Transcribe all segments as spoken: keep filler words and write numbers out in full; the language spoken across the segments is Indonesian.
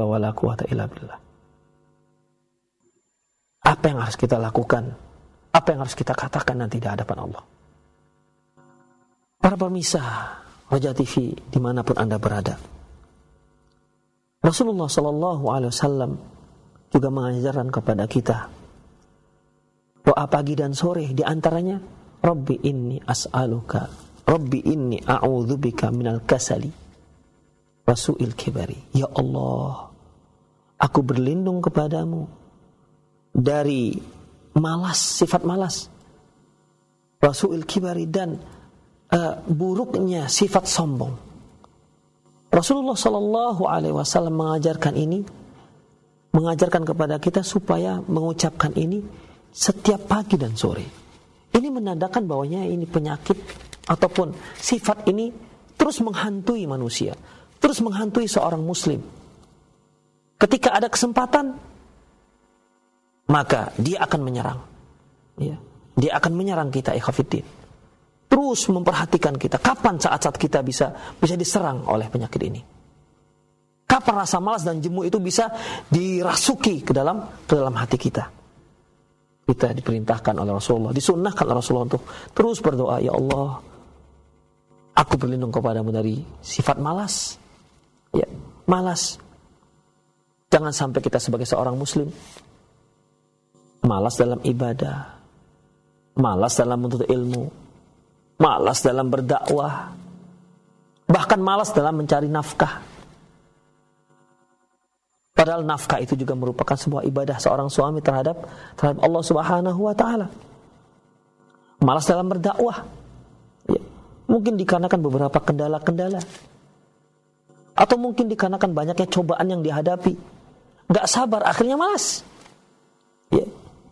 haula wala quwata illa billah. Apa yang harus kita lakukan? Apa yang harus kita katakan nanti di hadapan Allah? Para pemirsa Roja T V dimanapun Anda berada, Rasulullah Sallallahu Alaihi Wasallam juga mengajarkan kepada kita doa pagi dan sore, di antaranya Rabbi inni as'aluka, Rabbi inni a'udzubika minal kasali wa su'il kibari. Ya Allah, aku berlindung kepadamu dari malas, sifat malas, wa su'il kibari, dan uh, buruknya sifat sombong. Rasulullah Sallallahu Alaihi Wasallam mengajarkan ini, mengajarkan kepada kita supaya mengucapkan ini setiap pagi dan sore. Ini menandakan bahwanya ini penyakit ataupun sifat ini terus menghantui manusia, terus menghantui seorang muslim. Ketika ada kesempatan, maka dia akan menyerang. Ya. Dia akan menyerang kita, ikhwatiddin. Terus memperhatikan kita, kapan saat-saat kita bisa bisa diserang oleh penyakit ini. Kapan rasa malas dan jemu itu bisa dirasuki ke dalam ke dalam hati kita. Kita diperintahkan oleh Rasulullah, disunnahkan oleh Rasulullah untuk terus berdoa, ya Allah, aku berlindung kepadamu dari sifat malas. Ya, malas. Jangan sampai kita sebagai seorang muslim malas dalam ibadah, malas dalam menuntut ilmu, malas dalam berdakwah, bahkan malas dalam mencari nafkah. Padahal nafkah itu juga merupakan sebuah ibadah seorang suami terhadap terhadap Allah Subhanahu wa taala. Malas dalam berdakwah. Ya, mungkin dikarenakan beberapa kendala-kendala. Atau mungkin dikarenakan banyaknya cobaan yang dihadapi. Enggak sabar, akhirnya malas. Ya.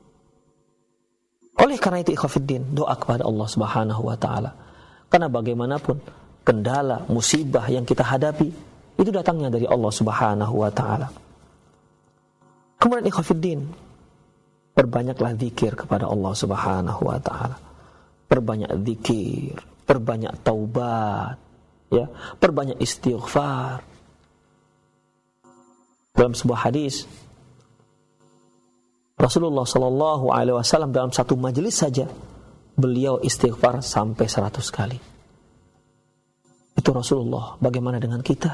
Oleh karena itu ikhwatiddin, doa kepada Allah Subhanahu wa taala. Karena bagaimanapun kendala, musibah yang kita hadapi itu datangnya dari Allah Subhanahu wa taala. Kemudian ikhwatiddin, perbanyaklah zikir kepada Allah Subhanahu wa taala. Perbanyak zikir, perbanyak taubat, ya, perbanyak istighfar. Dalam sebuah hadis, Rasulullah Sallallahu Alaihi Wasallam dalam satu majelis saja beliau istighfar sampai seratus kali. Itu Rasulullah. Bagaimana dengan kita?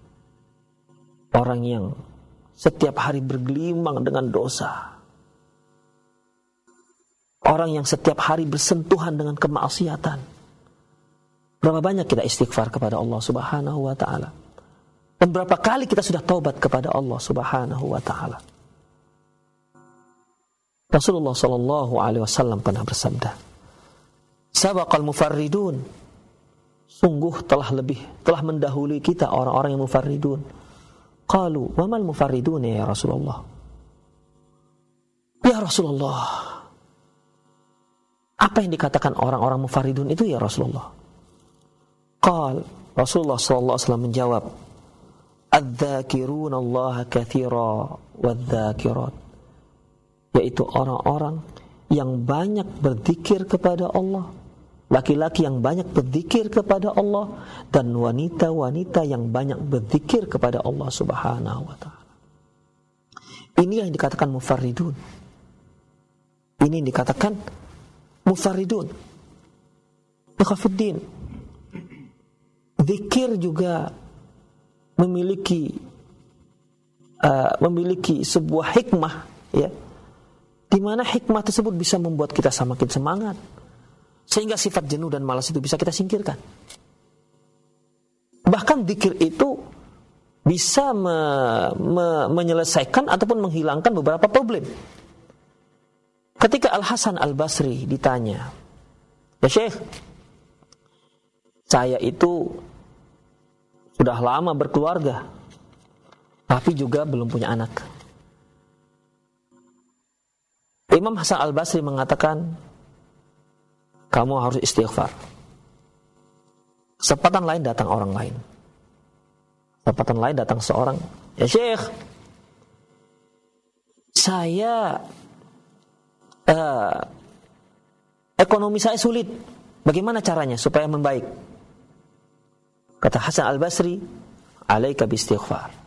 Orang yang setiap hari bergelimang dengan dosa. Orang yang setiap hari bersentuhan dengan kemaksiatan. Berapa banyak kita istighfar kepada Allah Subhanahu wa taala? Dan berapa kali kita sudah taubat kepada Allah Subhanahu wa taala? Rasulullah sallallahu alaihi wasallam pernah bersabda, "Sabaqal mufarridun." Sungguh telah lebih telah mendahului kita orang-orang yang mufarridun. Qalu, "Wa mal mufarridun ya Rasulullah?" Ya Rasulullah, apa yang dikatakan orang-orang mufarridun itu ya Rasulullah? Qal, Rasulullah sallallahu alaihi wasallam menjawab, "Adz-dzakiruna Allah katsira wadz-dzakirat." Yaitu orang-orang yang banyak berzikir kepada Allah, laki-laki yang banyak berzikir kepada Allah, dan wanita-wanita yang banyak berzikir kepada Allah Subhanahu wa taala. Ini yang dikatakan mufarridun. Ini yang dikatakan mufarridun. Ikhwatiddin, zikir juga memiliki uh, memiliki sebuah hikmah, ya, di mana hikmah tersebut bisa membuat kita semakin semangat, sehingga sifat jenuh dan malas itu bisa kita singkirkan. Bahkan zikir itu bisa me, me, menyelesaikan ataupun menghilangkan beberapa problem. Ketika Al-Hasan Al-Basri ditanya, "Ya Syekh, saya itu sudah lama berkeluarga, tapi juga belum punya anak." Imam Hasan Al-Basri mengatakan, "Kamu harus istighfar." Kesempatan lain datang orang lain. Kesempatan lain datang seorang, "Ya Syekh, saya uh, ekonomi saya sulit. Bagaimana caranya supaya membaik?" Kata Hasan Al-Basri, "Alaika bistighfar."